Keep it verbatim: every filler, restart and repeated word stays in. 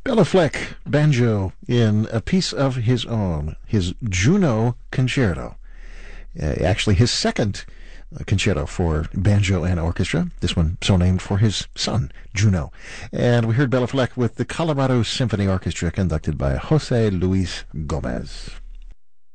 Bela Fleck, banjo, in A Piece of His Own, his Juno Concerto. Uh, actually, his second uh, concerto for banjo and orchestra. This one so named for his son, Juno. And we heard Bela Fleck with the Colorado Symphony Orchestra, conducted by Jose Luis Gomez.